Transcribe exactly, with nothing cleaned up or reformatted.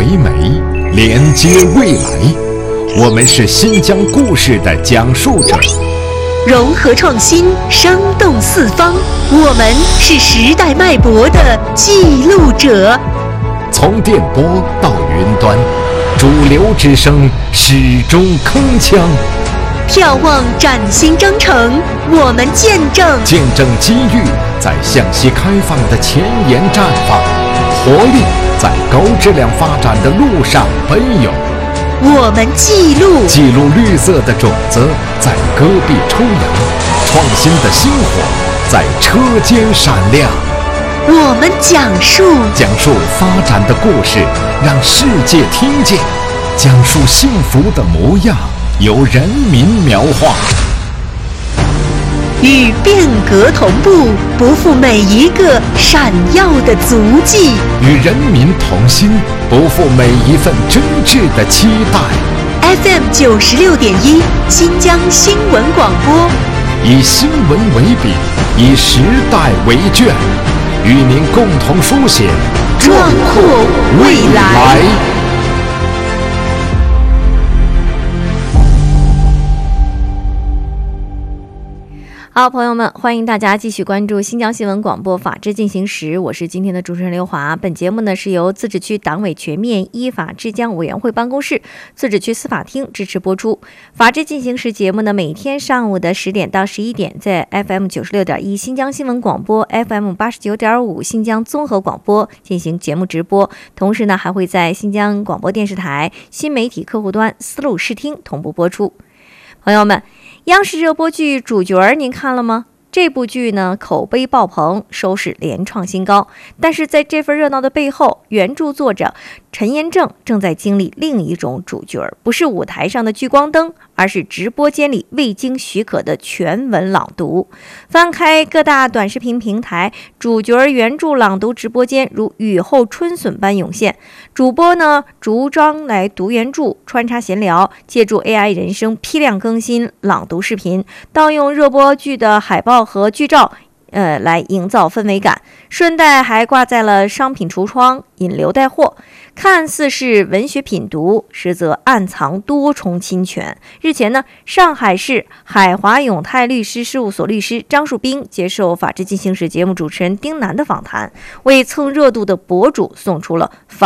美，连接未来。我们是新疆故事的讲述者， 融合创新，生动四方。我们是时代脉搏的记录者。 从电波到云端，主流之声始终铿锵。 眺望崭新征程，我们见证见证机遇在向西开放的前沿绽放，活力在高质量发展的路上奔涌。 我们记录记录绿色的种子在戈壁抽芽，创新的星火在车间闪亮。 我们讲述讲述发展的故事，让世界听见；讲述幸福的模样，由人民描画。 与变革同步，不负每一个闪耀的足迹； 与人民同心，不负每一份真挚的期待。 F M 九十六点一，新疆新闻广播， 以新闻为笔，以时代为卷，与您共同书写壮阔未来。好，朋友们，欢迎大家继续关注新疆新闻广播法治进行时，我是今天的主持人刘华。本节目呢是由自治区党委全面依法治疆委员会办公室、自治区司法厅支持播出。法治进行时节目呢，每天上午的十点到十一点，在 F M 九十六点一新疆新闻广播、F M 八十九点五新疆综合广播进行节目直播，同时呢还会在新疆广播电视台新媒体客户端丝路视听同步播出。朋友们，央视热播剧《主角》您看了吗？这部剧呢口碑爆棚，收视连创新高。但是在这份热闹的背后，原著作者陈延正正在经历另一种主角，不是舞台上的聚光灯，而是直播间里未经许可的全文朗读。翻开各大短视频平台，主角原著朗读直播间如雨后春笋般涌现。主播呢逐章来读原著，穿插闲聊，借助 A I 人声批量更新朗读视频，盗用热播剧的海报和剧照呃，来营造氛围感，顺带还挂在了商品橱窗，引流带货。看似是文学品读，实则暗藏多重侵权。日前呢，上海市海华永泰律师事务所律师张树斌接受《法治进行时》节目主持人丁楠的访谈，为蹭热度的博主送出了法